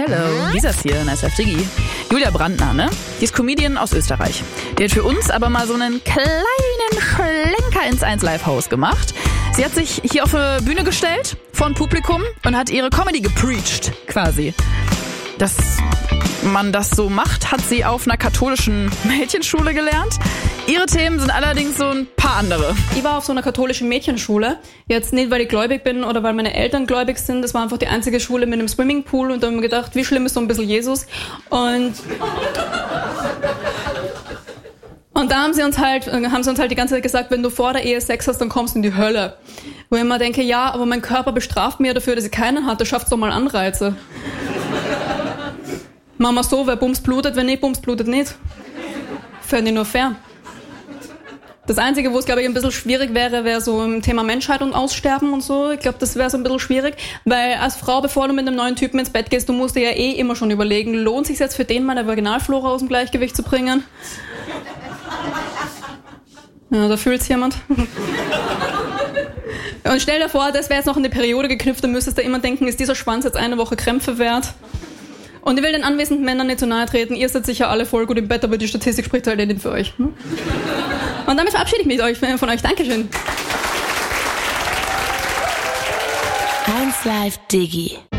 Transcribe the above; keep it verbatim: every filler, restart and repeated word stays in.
Hello, Lisa ist hier, nice life Diggi. Julia Brandner, ne? Die ist Comedian aus Österreich. Die hat für uns aber mal so einen kleinen Schlenker ins eins Live Haus gemacht. Sie hat sich hier auf eine Bühne gestellt, vor ein Publikum und hat ihre Comedy gepreacht, quasi. Dass man das so macht, hat sie auf einer katholischen Mädchenschule gelernt. Ihre Themen sind allerdings so ein paar andere. Ich war auf so einer katholischen Mädchenschule. Jetzt nicht, weil ich gläubig bin oder weil meine Eltern gläubig sind. Das war einfach die einzige Schule mit einem Swimmingpool. Und da haben wir gedacht, wie schlimm ist so ein bisschen Jesus? Und... Und da haben sie uns halt, haben sie uns halt die ganze Zeit gesagt, wenn du vor der Ehe Sex hast, dann kommst du in die Hölle. Wo ich immer denke, ja, aber mein Körper bestraft mir dafür, dass ich keinen hatte. Schaffst doch mal Anreize. Machen wir so, wer Bums blutet, wer nicht Bums blutet nicht. Fände ich nur fair. Das Einzige, wo es, glaube ich, ein bisschen schwierig wäre, wäre so im Thema Menschheit und Aussterben und so. Ich glaube, das wäre so ein bisschen schwierig, weil als Frau, bevor du mit einem neuen Typen ins Bett gehst, du musst dir ja eh immer schon überlegen, lohnt es sich jetzt für den mal der Vaginalflora aus dem Gleichgewicht zu bringen? Ja, da fühlt's jemand. Und stell dir vor, das wäre jetzt noch in die Periode geknüpft, dann müsstest du immer denken, ist dieser Schwanz jetzt eine Woche Krämpfe wert? Und ich will den anwesenden Männern nicht zu nahe treten, ihr seid sicher alle voll gut im Bett, aber die Statistik spricht halt nicht für euch. Hm? Und damit verabschiede ich mich von euch. Dankeschön. eins Live Diggi.